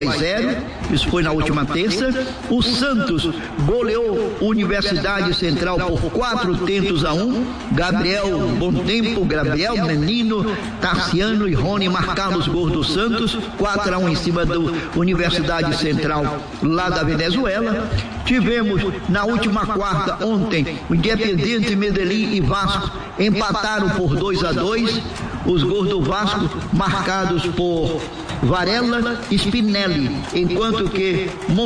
0, isso foi na última terça. O Santos goleou Universidade Central por 4-1. Gabriel Bom Tempo, Gabriel Menino, Tarciano e Rony marcaram os gols do Santos, 4-1 em cima do Universidade Central lá da Venezuela. Tivemos na última quarta, ontem, o Independiente Medellín e Vasco empataram por 2-2. Os gols do Vasco marcados por Varela e Spinelli, enquanto que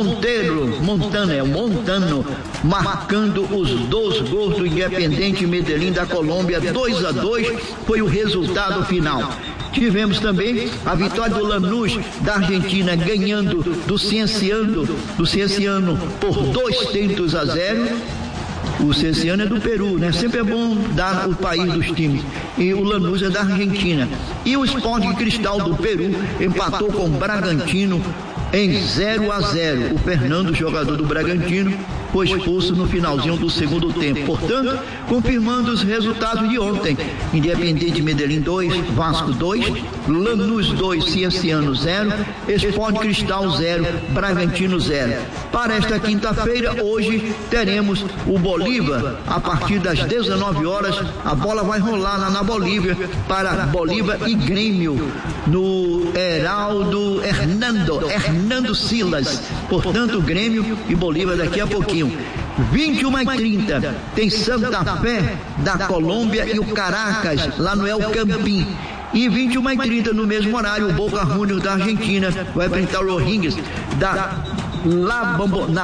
Montano marcando os 2 gols do Independiente Medellín da Colômbia. 2-2 foi o resultado final. Tivemos também a vitória do Lanús da Argentina ganhando do Cienciano por 2-0. O Cienciano é do Peru, né? Sempre é bom dar o país dos times. E o Lanús é da Argentina. E o Sporting Cristal do Peru empatou com o Bragantino em 0-0. O Fernando, jogador do Bragantino, foi expulso no finalzinho do segundo tempo. Portanto, confirmando os resultados de ontem: Independiente Medellín 2, Vasco 2, Lanús 2, Cienciano 0, Sporting Cristal 0, Bragantino 0. Para esta quinta-feira, hoje, teremos o Bolívar, a partir das 19 horas, a bola vai rolar lá na Bolívia, para Bolívar e Grêmio, no Heraldo Hernando Silas. Portanto, Grêmio e Bolívar daqui a pouquinho. 21h30 tem Santa Fé da Colômbia e o Caracas lá no El Campín. E 21h30 no mesmo horário, o Boca Juniors da Argentina vai enfrentar o O'Higgins da La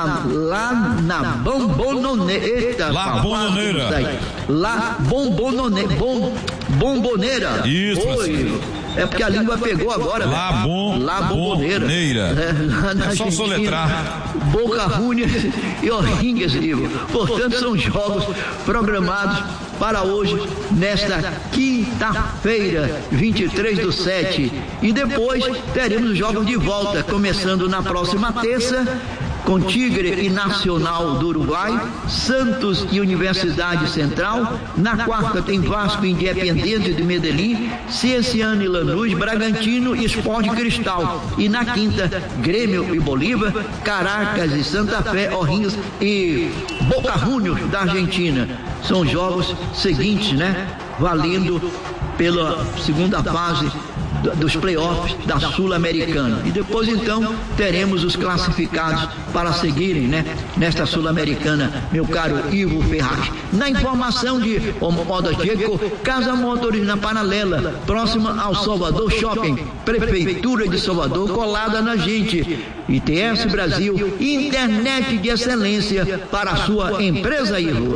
Bombonera. Isso. Oi. É porque a língua pegou agora. La Bombonera. É só soletrar. Boca Juniors e O'Higgins, portanto, são jogos programados para hoje, nesta quinta-feira, 23/7. E depois teremos os jogos de volta, começando na próxima terça, com Tigre e Nacional do Uruguai, Santos e Universidade Central. Na quarta tem Vasco e Independiente de Medellín, Cienciano e Lanús, Bragantino e Sporting Cristal. E na quinta, Grêmio e Bolívar, Caracas e Santa Fé, O'Higgins e Boca Juniors da Argentina. São jogos seguintes, né? Valendo pela segunda fase dos playoffs da Sul-Americana. E depois, então, teremos os classificados para seguirem, né, nesta Sul-Americana, meu caro Ivo Ferraz. Na informação de Moda Diego, Casa Motores na Paralela, próxima ao Salvador Shopping, Prefeitura de Salvador, colada na gente. ITS Brasil, internet de excelência para a sua empresa, Ivo.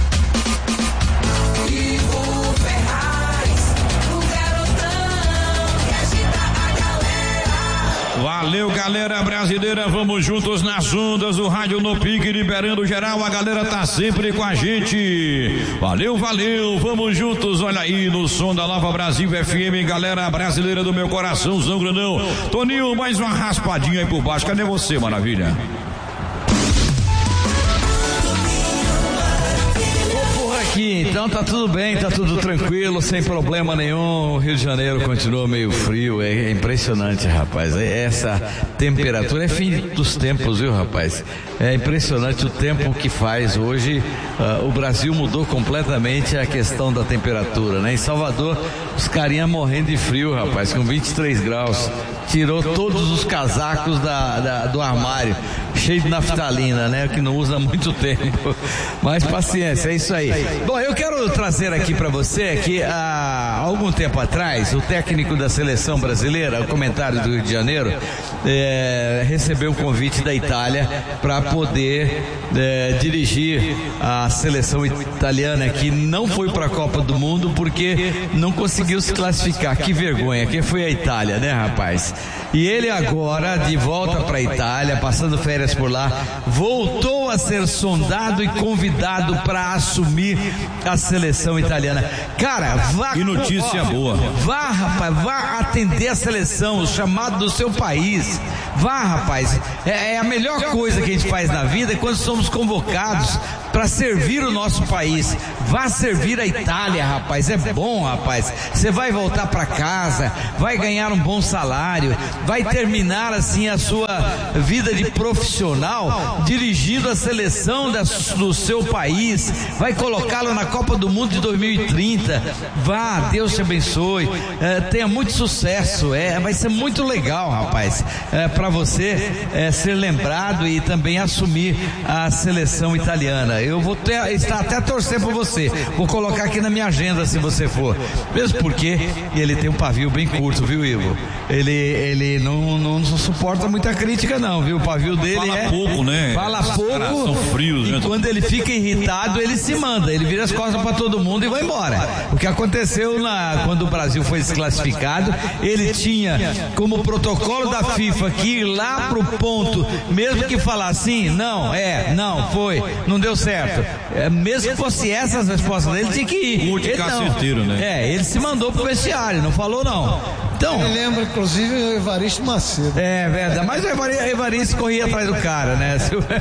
Valeu, galera brasileira, vamos juntos nas ondas do Rádio No Pique, liberando geral, a galera tá sempre com a gente. Valeu, vamos juntos, olha aí no som da Nova Brasil FM, galera brasileira do meu coraçãozão grandão. Toninho, mais uma raspadinha aí por baixo, cadê você, maravilha? Então tá tudo bem, tá tudo tranquilo, sem problema nenhum. O Rio de Janeiro continua meio frio, é impressionante, rapaz. Essa temperatura é fim dos tempos, viu, rapaz? É impressionante o tempo que faz hoje. O Brasil mudou completamente a questão da temperatura, né? Em Salvador, os carinha morrendo de frio, rapaz, com 23 graus. Tirou todos os casacos do armário, cheio de naftalina, né? Que não usa há muito tempo. Mas paciência, é isso aí. Bom, eu quero trazer aqui para você que há algum tempo atrás, o técnico da seleção brasileira, o comentário do Rio de Janeiro, recebeu um convite da Itália para poder dirigir a seleção italiana, que não foi para a Copa do Mundo porque não conseguiu se classificar. Que vergonha, quem foi a Itália, né, rapaz? E ele agora, de volta para a Itália, passando férias por lá, voltou a ser sondado e convidado para assumir a seleção italiana. Cara, vá. Que notícia boa. Vá, rapaz, vá atender a seleção, o chamado do seu país. Vá, rapaz. É a melhor coisa que a gente faz na vida quando somos convocados para servir o nosso país. Vá servir a Itália, rapaz, é bom, rapaz. Você vai voltar para casa, vai ganhar um bom salário, vai terminar assim a sua vida de profissional dirigindo a seleção do seu país, vai colocá-lo na Copa do Mundo de 2030. Vá, Deus te abençoe, tenha muito sucesso, vai ser muito legal, rapaz, para você ser lembrado e também assumir a seleção italiana. Eu vou estar até torcer por você, vou colocar aqui na minha agenda se você for, mesmo porque ele tem um pavio bem curto, viu, Ivo? Ele não suporta muita crítica não, viu? O pavio dele fala pouco, né? Fala pouco, são frios, né? E quando ele fica irritado, ele se manda, ele vira as costas para todo mundo e vai embora. O que aconteceu quando o Brasil foi desclassificado, ele tinha como protocolo da FIFA que ir lá pro ponto, mesmo que falar assim, não foi, não deu certo, mesmo que fosse essas respostas dele, tinha que ir. Certeiro, né? Ele se mandou pro vestiário, não falou não. Então, ele lembra inclusive o Evaristo Macedo. É verdade, mas o Evaristo corria atrás do cara, né?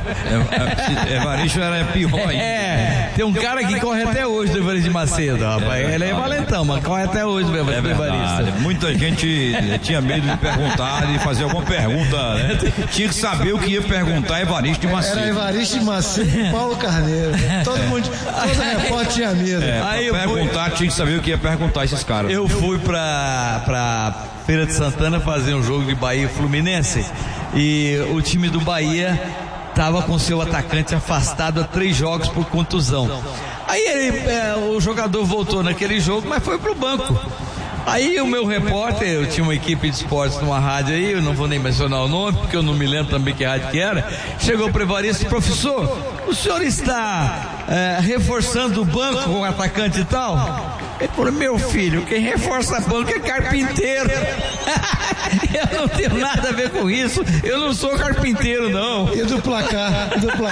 Evaristo era pior ainda. Tem um cara que corre até hoje do Evaristo Macedo, rapaz. Ele é valentão, mas corre até hoje do Evaristo. Muita gente tinha medo de perguntar, de fazer alguma pergunta, né? Tinha que saber o que ia perguntar Evaristo Macedo. Era Evaristo Macedo e Paulo Carneiro. Todo repórter tinha medo. Aí perguntar, tinha que saber o que ia perguntar esses caras. Eu fui pra Feira de Santana fazer um jogo de Bahia e Fluminense, e o time do Bahia estava com seu atacante afastado há 3 jogos por contusão. Aí o jogador voltou naquele jogo, mas foi pro banco. Aí o meu repórter, eu tinha uma equipe de esportes numa rádio aí, eu não vou nem mencionar o nome, porque eu não me lembro também que rádio que era, chegou para o Evaristo: professor, o senhor está reforçando o banco com o atacante e tal? Ele falou: meu filho, quem reforça banco é carpinteiro. Eu não tenho nada a ver com isso, eu não sou carpinteiro não. E do placar?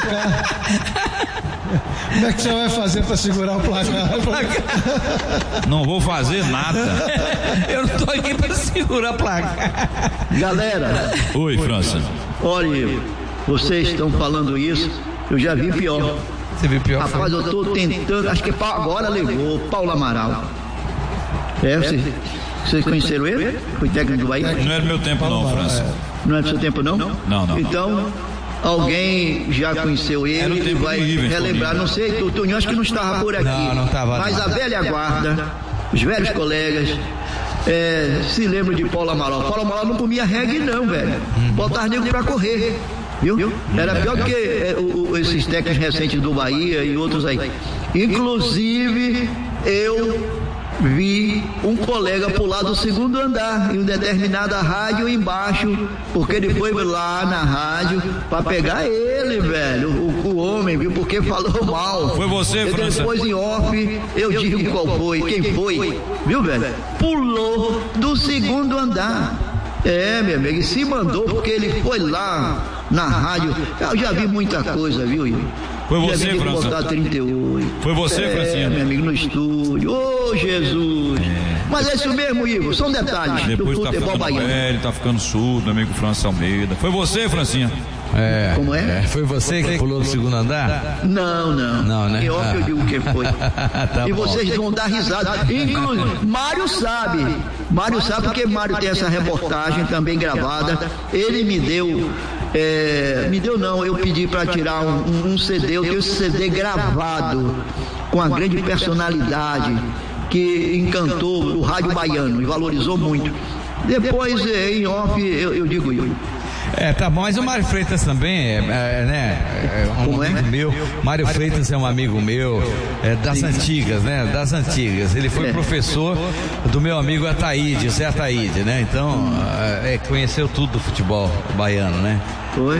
Como é que você vai fazer para segurar o placar? Não vou fazer nada. Eu não tô aqui para segurar o placar. Galera. Oi, França. Olha, vocês estão falando isso, eu já vi pior. Você viu pior? Rapaz, eu tô tentando, acho que agora levou Paulo Amaral. Vocês conheceram ele? Foi técnico do Bahia? Não é do meu tempo não, França. Não é do seu tempo não? Não. Então, alguém já conheceu ele e vai relembrar. Não sei, o Toninho acho que não estava por aqui. Não estava. Mas a velha guarda, os velhos colegas, se lembram de Paulo Amaral. Paulo Amaral não comia reggae não, velho. Botava nego pra correr. Viu? Era pior que esses técnicos recentes do Bahia e outros aí. Inclusive, eu vi um colega pular do 2º andar em uma determinada rádio embaixo, porque ele foi lá na rádio para pegar ele, velho, o homem, viu? Porque falou mal. Foi você, França? Depois em off eu digo qual foi, quem foi, viu, velho? Pulou do 2º andar. Meu amigo, e se mandou porque ele foi lá na rádio. Eu já vi muita coisa, viu, Ivo? Foi você, França? Botar 38. Foi você, Francinha? Meu amigo, no estúdio. Ô, Jesus! Mas é isso mesmo, Ivo, são detalhes depois do futebol baiano. Ele tá ficando surdo, meu amigo França Almeida. Foi você, Francinha? Como é? Foi você que pulou do 2º andar? Não, né? É óbvio que eu digo que foi. Tá e bom. Vocês vão dar risada. Inclusive, Mário sabe porque Mário tem essa reportagem também gravada. Ele me deu. Eu pedi para tirar um CD. Eu tenho esse CD gravado com a grande personalidade que encantou o rádio baiano e valorizou muito. Depois, em off, eu digo isso. Tá bom, mas o Mário Freitas também um amigo meu. Mário Freitas é um amigo meu, das antigas, né? Das antigas. Ele foi professor do meu amigo Ataíde, Zé Ataíde, né? Então, conheceu tudo do futebol baiano, né? Foi?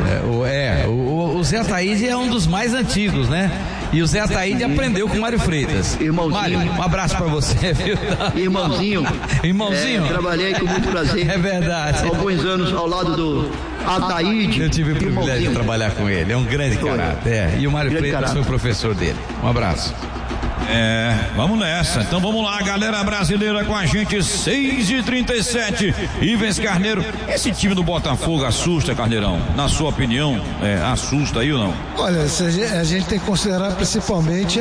O Zé Ataíde é um dos mais antigos, né? E o Zé Ataíde aprendeu com o Mário Freitas. Irmãozinho. Mário, um abraço pra você, viu? Irmãozinho. Trabalhei com muito prazer. É verdade. Alguns anos ao lado do Ataíde. Eu tive o privilégio de trabalhar com ele. É um grande caráter. E o Mário Freitas foi professor dele. Um abraço. Vamos nessa. Então vamos lá, galera brasileira com a gente, 6h37. Ivens Carneiro, esse time do Botafogo assusta, Carneirão? Na sua opinião, assusta aí ou não? Olha, a gente tem que considerar principalmente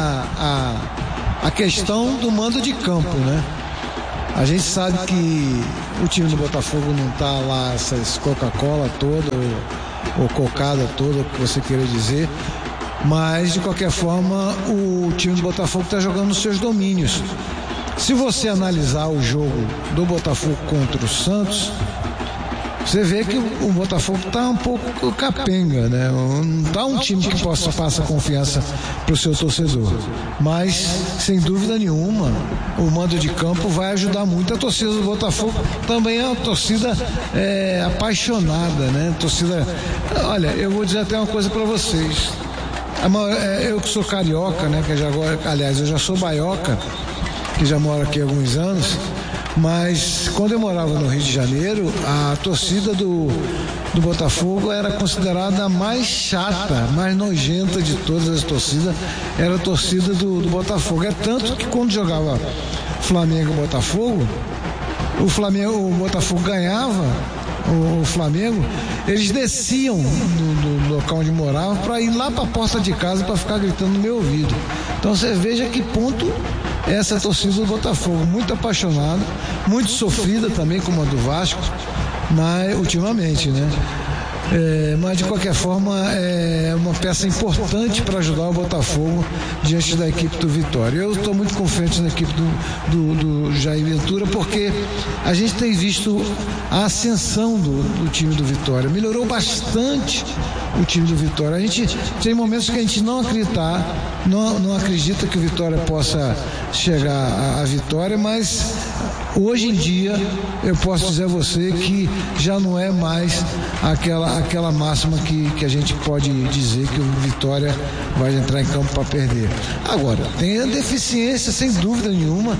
a questão do mando de campo, né? A gente sabe que o time do Botafogo não tá lá essas Coca-Cola toda ou cocada toda, o que você queira dizer, mas de qualquer forma o time do Botafogo está jogando nos seus domínios. Se você analisar o jogo do Botafogo contra o Santos, você vê que o Botafogo está um pouco capenga, né? Não está um time que passa confiança para o seu torcedor. Mas, sem dúvida nenhuma, o mando de campo vai ajudar muito. A torcida do Botafogo também é uma torcida apaixonada, né? Torcida. Olha, eu vou dizer até uma coisa para vocês. Eu que sou carioca, né? Eu já sou baioca, que já moro aqui há alguns anos. Mas quando eu morava no Rio de Janeiro, a torcida do Botafogo era considerada a mais chata, mais nojenta de todas as torcidas, era a torcida do Botafogo. É tanto que quando jogava Flamengo e Botafogo, o Botafogo ganhava o Flamengo, eles desciam do local onde moravam para ir lá para a porta de casa para ficar gritando no meu ouvido. Então você veja que ponto essa torcida do Botafogo, muito apaixonada, muito sofrida também, como a do Vasco, mas ultimamente, né? Mas de qualquer forma é uma peça importante para ajudar o Botafogo diante da equipe do Vitória. Eu estou muito confiante na equipe do Jair Ventura, porque a gente tem visto a ascensão do time do Vitória. Melhorou bastante o time do Vitória. A gente tem momentos que a gente não acredita que o Vitória possa chegar à vitória, mas hoje em dia eu posso dizer a você que já não é mais aquela máxima que a gente pode dizer que o Vitória vai entrar em campo para perder. Agora, tem a deficiência, sem dúvida nenhuma.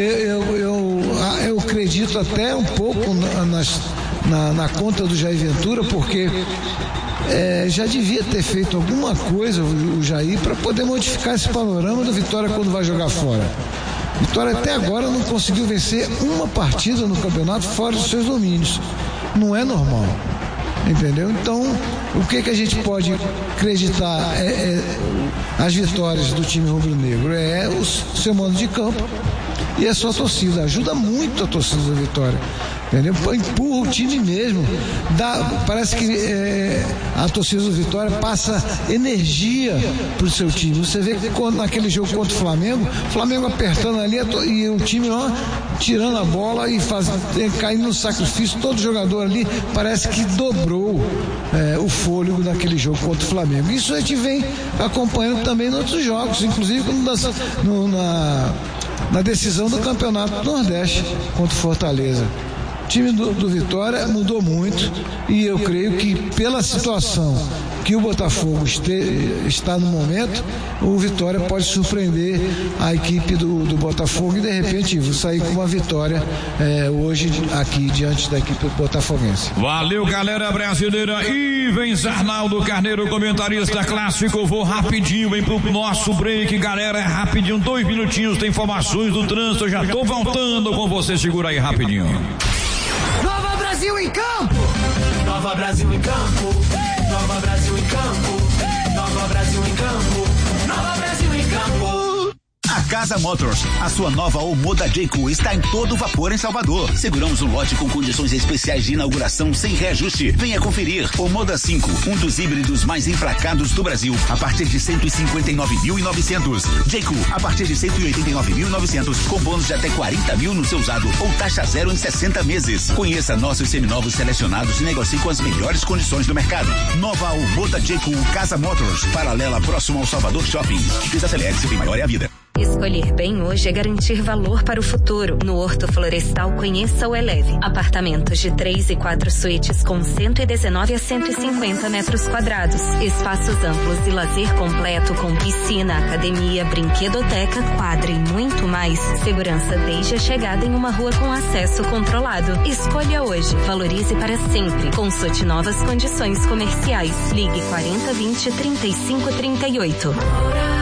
Eu acredito até um pouco na conta do Jair Ventura, porque já devia ter feito alguma coisa o Jair para poder modificar esse panorama do Vitória quando vai jogar fora. Vitória até agora não conseguiu vencer uma partida no campeonato fora dos seus domínios. Não é normal, entendeu? Então, o que a gente pode acreditar as vitórias do time rubro-negro é o seu mando de campo e a sua torcida. Ajuda muito a torcida da Vitória, entendeu? Empurra o time mesmo. Parece que a torcida do Vitória passa energia pro seu time. Você vê que naquele jogo contra o Flamengo apertando ali e o time tirando a bola e caindo no sacrifício. Todo jogador ali parece que dobrou o fôlego naquele jogo contra o Flamengo. Isso a gente vem acompanhando também em outros jogos, inclusive na decisão do Campeonato do Nordeste contra o Fortaleza. O time do Vitória mudou muito e eu creio que pela situação que o Botafogo está no momento, o Vitória pode surpreender a equipe do Botafogo e de repente sair com uma vitória hoje aqui diante da equipe botafoguense. Valeu, galera brasileira. Ivens Arnaldo Carneiro, comentarista clássico. Vou rapidinho, vem pro nosso break, galera, rapidinho, 2 minutinhos, tem informações do trânsito, eu já tô voltando com você, segura aí rapidinho. Nova Brasil em campo! Nova Brasil em campo! Nova Brasil em campo! Nova Brasil em campo! Nova Brasil em campo! A Casa Motors, a sua nova Omoda Jayco, está em todo vapor em Salvador. Seguramos um lote com condições especiais de inauguração sem reajuste. Venha conferir. Omoda 5, um dos híbridos mais emplacados do Brasil, a partir de 159.900. Jayco, a partir de 189.900, com bônus de até 40 mil no seu usado ou taxa zero em 60 meses. Conheça nossos seminovos selecionados e negocie com as melhores condições do mercado. Nova Omoda Jayco Casa Motors, paralela próximo ao Salvador Shopping. Desacelere, seu bem maior é a vida. Escolher bem hoje é garantir valor para o futuro. No Horto Florestal, conheça o Eleve. Apartamentos de 3 e 4 suítes com 119 a 150 metros quadrados. Espaços amplos e lazer completo com piscina, academia, brinquedoteca, quadra e muito mais. Segurança desde a chegada em uma rua com acesso controlado. Escolha hoje. Valorize para sempre. Consulte novas condições comerciais. Ligue 4020-3538.